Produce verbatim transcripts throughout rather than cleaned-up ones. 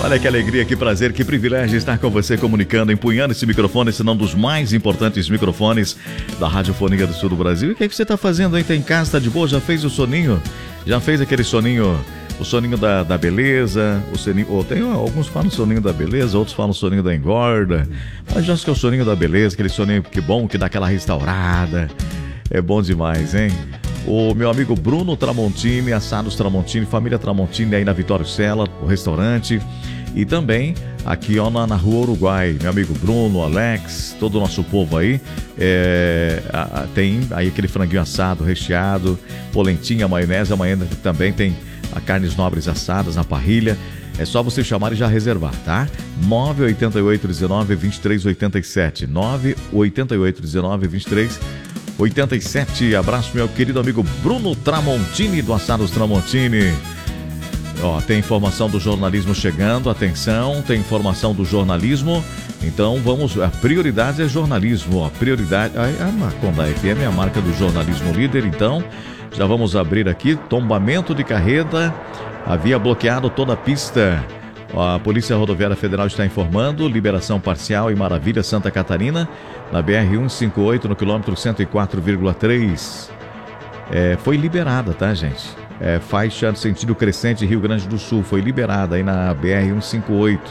Olha que alegria, que prazer, que privilégio estar com você comunicando, empunhando esse microfone, esse não dos mais importantes microfones da Radiofonia do Sul do Brasil. E o que é que você está fazendo aí? Tá em casa, tá de boa? Já fez o soninho? Já fez aquele soninho, o soninho da, da beleza? O soninho, ou tem, alguns falam soninho da beleza, outros falam soninho da engorda. Mas já acho que é o soninho da beleza, aquele soninho que bom, que dá aquela restaurada. É bom demais, hein? O meu amigo Bruno Tramontini, Assados Tramontini, família Tramontini aí na Vitório Sela, o restaurante. E também aqui ó, na, na Rua Uruguai, meu amigo Bruno, Alex, todo o nosso povo aí. É, a, a, tem aí aquele franguinho assado, recheado, polentinha, maionese. Amanhã também tem a carnes nobres assadas na parrilha. É só você chamar e já reservar, tá? nove oito oito um nove, dois três oito sete. nove oito oito um nove, dois três oito sete. Abraço, meu querido amigo Bruno Tramontini, do Assados Tramontini. Ó, tem informação do jornalismo chegando, atenção, tem informação do jornalismo. Então vamos, a prioridade é jornalismo, ó, prioridade, a, a Maconda F M é a marca do jornalismo líder. Então já vamos abrir aqui, tombamento de carreta, havia bloqueado toda a pista. A Polícia Rodoviária Federal está informando, liberação parcial em Maravilha, Santa Catarina, na B R cento e cinquenta e oito, no quilômetro cento e quatro vírgula três. É, foi liberada, tá, gente? É, faixa sentido crescente Rio Grande do Sul, foi liberada aí na B R cento e cinquenta e oito.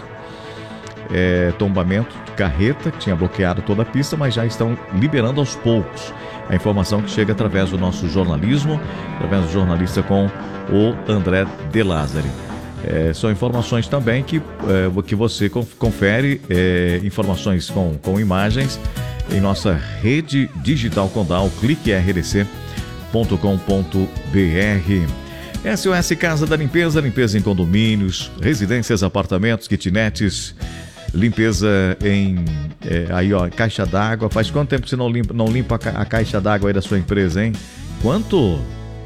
É, tombamento de carreta, que tinha bloqueado toda a pista, mas já estão liberando aos poucos. A informação que chega através do nosso jornalismo, através do jornalista com o André De Lázari. É, são informações também que, é, que você confere, é, informações com, com imagens em nossa rede digital Condal, clique r d c ponto com ponto b r. S O S Casa da Limpeza, limpeza em condomínios, residências, apartamentos, kitnets, limpeza em é, aí ó, caixa d'água. Faz quanto tempo que você não limpa, não limpa a caixa d'água aí da sua empresa, hein? Quanto?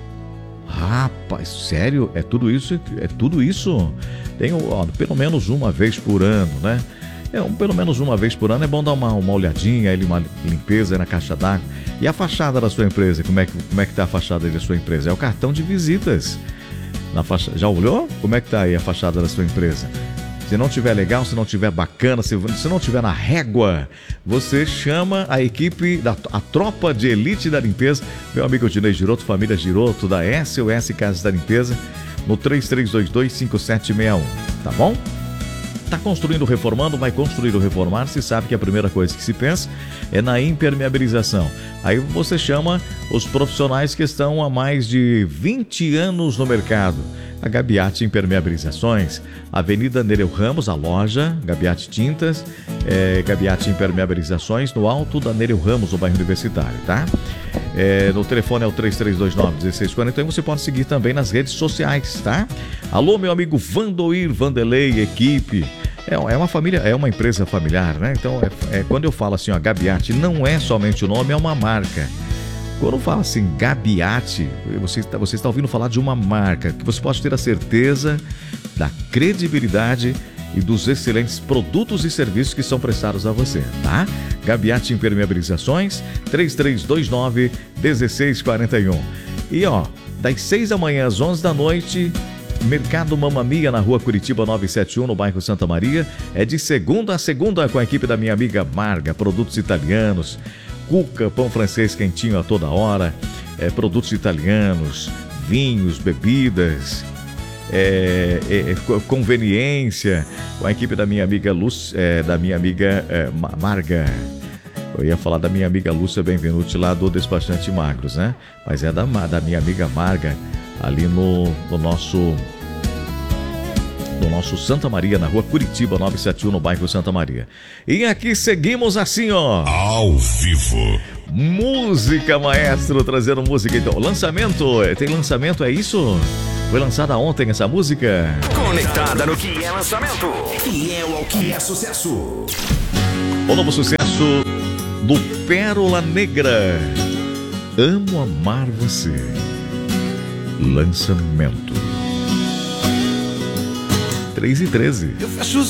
Rapaz, sério? É tudo isso? É tudo isso? Tem ó, pelo menos uma vez por ano, né? É, um, pelo menos uma vez por ano é bom dar uma, uma olhadinha, uma limpeza aí na caixa d'água. E a fachada da sua empresa? Como é que, como é que tá a fachada aí da sua empresa? É o cartão de visitas. Na faixa... Já olhou? Como é que tá aí a fachada da sua empresa? Se não tiver legal, se não tiver bacana, se, se não tiver na régua, você chama a equipe, da, a tropa de elite da limpeza, meu amigo Dinei Giroto, família Giroto, da S O S Casa da Limpeza, no três três dois dois, cinco sete seis um, tá bom? Tá construindo, reformando, vai construir ou reformar, se sabe que a primeira coisa que se pensa é na impermeabilização. Aí você chama os profissionais que estão há mais de vinte anos no mercado. A Gabiati Impermeabilizações, Avenida Nereu Ramos, a loja, Gabiati Tintas, é, Gabiati Impermeabilizações, no alto da Nereu Ramos, no bairro Universitário, tá? É, no telefone é o três três dois nove, um seis quatro um, você pode seguir também nas redes sociais, tá? Alô, meu amigo Vandoir, Vanderlei, equipe. É, é uma família, é uma empresa familiar, né? Então, é, é, quando eu falo assim, ó, Gabiati, não é somente o nome, é uma marca. Quando fala assim, Gabiati, você está, você está ouvindo falar de uma marca que você pode ter a certeza da credibilidade e dos excelentes produtos e serviços que são prestados a você, tá? Gabiati Impermeabilizações, três três dois nove, um seis quatro um. E ó, das seis da manhã às onze da noite, Mercado Mamma Mia, na rua Curitiba novecentos e setenta e um, no bairro Santa Maria, é de segunda a segunda com a equipe da minha amiga Marga, produtos italianos, cuca, pão francês quentinho a toda hora, é, produtos italianos, vinhos, bebidas, é, é, conveniência, com a equipe da minha amiga Lúcia, é, da minha amiga é, Marga. Eu ia falar da minha amiga Lúcia Benvenuti lá do Despachante Magros, né? Mas é da, da minha amiga Marga, ali no, no nosso... no nosso Santa Maria, na rua Curitiba novecentos e setenta e um, no bairro Santa Maria. E aqui seguimos assim, ó, ao vivo. Música, maestro, trazendo música. Então, lançamento, tem lançamento, é isso? Foi lançada ontem essa música. Conectada no que é lançamento. Fiel ao que é sucesso. O novo sucesso do Pérola Negra, Amo Amar Você. Lançamento. três e treze. Eu fecho os